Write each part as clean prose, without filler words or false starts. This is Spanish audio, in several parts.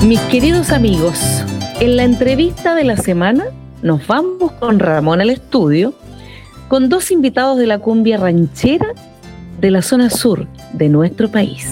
Mis queridos amigos, en la entrevista de la semana nos vamos con Ramón al estudio con dos invitados de la cumbia ranchera de la zona sur de nuestro país.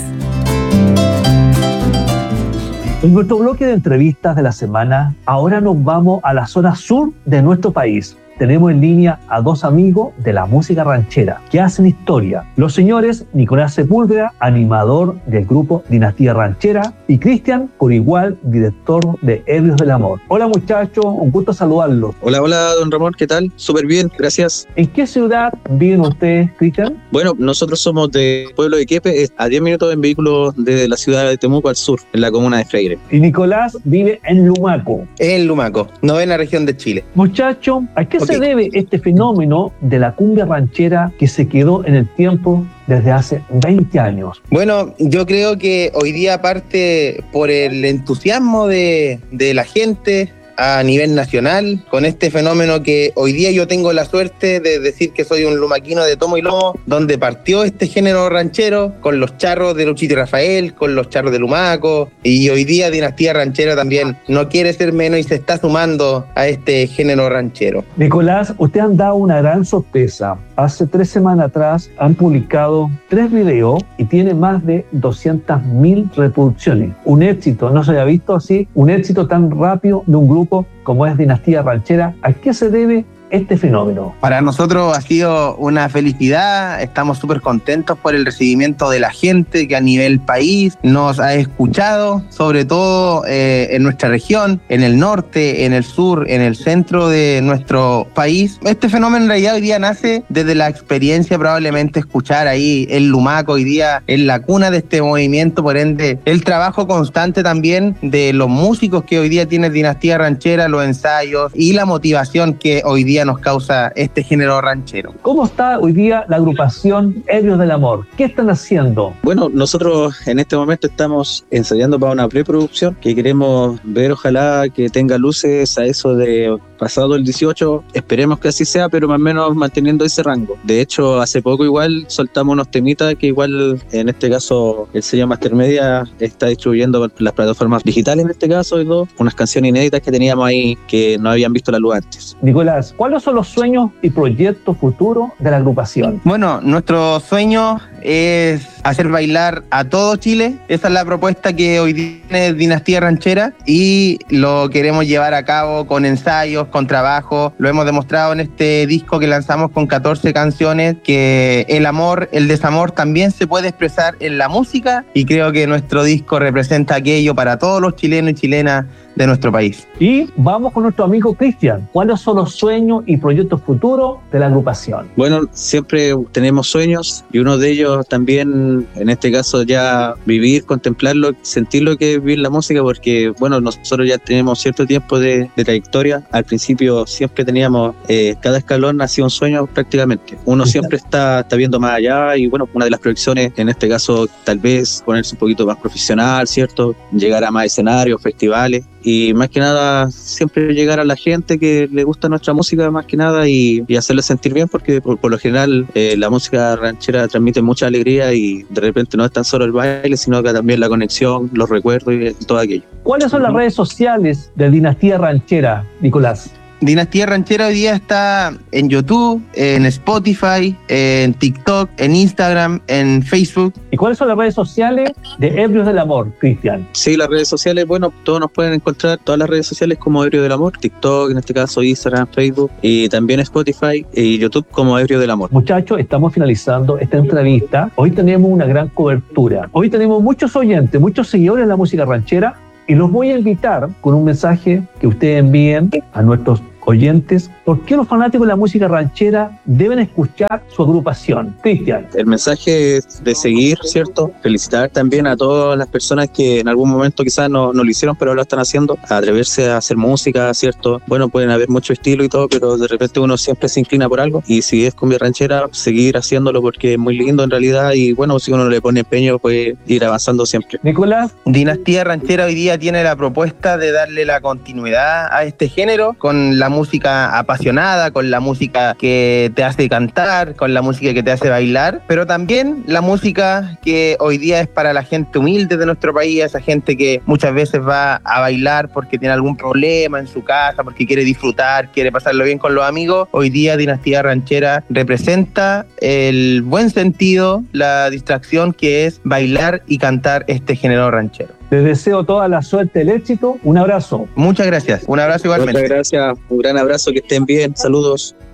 En nuestro bloque de entrevistas de la semana, ahora nos vamos a la zona sur de nuestro país. Tenemos en línea a dos amigos de la música ranchera que hacen historia. Los señores Nicolás Sepúlveda, animador del grupo Dinastía Ranchera, y Cristian Corigual, director de Ebrios del Amor. Hola muchachos, un gusto saludarlos. Hola, don Ramón, ¿qué tal? Súper bien, gracias. ¿En qué ciudad viven ustedes, Cristian? Bueno, nosotros somos de Pueblo de Quepe, a 10 minutos en vehículo de la ciudad de Temuco al sur, en la comuna de Freire. Y Nicolás vive en Lumaco. En Lumaco, novena región de Chile. Muchachos, ¿a qué se debe este fenómeno de la cumbia ranchera que se quedó en el tiempo desde hace 20 años? Bueno, yo creo que hoy día parte por el entusiasmo de la gente a nivel nacional, con este fenómeno que hoy día yo tengo la suerte de decir que soy un lumaquino de tomo y lomo, donde partió este género ranchero con los charros de Luchito y Rafael, con los charros de Lumaco, y hoy día Dinastía Ranchera también no quiere ser menos y se está sumando a este género ranchero. Nicolás, ustedes han dado una gran sorpresa. Hace 3 semanas atrás han publicado 3 videos y tiene más de 200.000 reproducciones. Un éxito, no se había visto así, un éxito tan rápido de un grupo como es Dinastía Ranchera. ¿A qué se debe este fenómeno? Para nosotros ha sido una felicidad, estamos súper contentos por el recibimiento de la gente que a nivel país nos ha escuchado, sobre todo en nuestra región, en el norte, en el sur, en el centro de nuestro país. Este fenómeno en realidad hoy día nace desde la experiencia, probablemente escuchar ahí el Lumaco hoy día en la cuna de este movimiento, por ende el trabajo constante también de los músicos que hoy día tiene Dinastía Ranchera, los ensayos y la motivación que hoy día nos causa este género ranchero. ¿Cómo está hoy día la agrupación Ebrios del Amor? ¿Qué están haciendo? Bueno, nosotros en este momento estamos ensayando para una preproducción que queremos ver, ojalá que tenga luces a eso de pasado el 18, esperemos que así sea, pero más o menos manteniendo ese rango. De hecho, hace poco igual soltamos unos temitas que igual, en este caso, el sello Mastermedia está distribuyendo las plataformas digitales, en este caso, y unas canciones inéditas que teníamos ahí que no habían visto la luz antes. Nicolás, ¿cuáles son los sueños y proyectos futuros de la agrupación? Bueno, nuestro sueño es hacer bailar a todo Chile. Esa es la propuesta que hoy tiene Dinastía Ranchera y lo queremos llevar a cabo con ensayos, con trabajo. Lo hemos demostrado en este disco que lanzamos con 14 canciones, que el amor, el desamor también se puede expresar en la música, y creo que nuestro disco representa aquello para todos los chilenos y chilenas de nuestro país. Y vamos con nuestro amigo Cristian. ¿Cuáles son los sueños y proyectos futuros de la agrupación? Bueno, siempre tenemos sueños y uno de ellos también, en este caso, ya vivir, contemplarlo, sentir lo que es vivir la música, porque bueno, nosotros ya tenemos cierto tiempo de trayectoria. Al principio siempre teníamos, cada escalón ha sido un sueño prácticamente. Uno siempre está viendo más allá, y bueno, una de las proyecciones, en este caso, tal vez ponerse un poquito más profesional, ¿cierto? Llegar a más escenarios, festivales. Y más que nada siempre llegar a la gente que le gusta nuestra música, más que nada, y hacerle sentir bien, porque por lo general la música ranchera transmite mucha alegría, y de repente no es tan solo el baile, sino que también la conexión, los recuerdos y todo aquello. ¿Cuáles son las redes sociales de Dinastía Ranchera, Nicolás? Dinastía Ranchera hoy día está en YouTube, en Spotify, en TikTok, en Instagram, en Facebook. ¿Y cuáles son las redes sociales de Ebrios del Amor, Cristian? Sí, las redes sociales, bueno, todos nos pueden encontrar, todas las redes sociales como Ebrios del Amor, TikTok, en este caso Instagram, Facebook, y también Spotify y YouTube como Ebrios del Amor. Muchachos, estamos finalizando esta entrevista. Hoy tenemos una gran cobertura. Hoy tenemos muchos oyentes, muchos seguidores de la música ranchera, y los voy a invitar con un mensaje que ustedes envíen a nuestros oyentes. ¿Por qué los fanáticos de la música ranchera deben escuchar su agrupación? Cristian. El mensaje es de seguir, ¿cierto? Felicitar también a todas las personas que en algún momento quizás no lo hicieron, pero lo están haciendo. Atreverse a hacer música, ¿cierto? Bueno, pueden haber mucho estilo y todo, pero de repente uno siempre se inclina por algo. Y si es cumbia ranchera, seguir haciéndolo porque es muy lindo en realidad. Y bueno, si uno le pone empeño, puede ir avanzando siempre. Nicolás. Dinastía Ranchera hoy día tiene la propuesta de darle la continuidad a este género con la música apasionada, con la música que te hace cantar, con la música que te hace bailar, pero también la música que hoy día es para la gente humilde de nuestro país, esa gente que muchas veces va a bailar porque tiene algún problema en su casa, porque quiere disfrutar, quiere pasarlo bien con los amigos. Hoy día Dinastía Ranchera representa el buen sentido, la distracción que es bailar y cantar este género ranchero. Les deseo toda la suerte, el éxito. Un abrazo. Muchas gracias. Un abrazo igualmente. Muchas gracias. Un gran abrazo. Que estén bien. Saludos.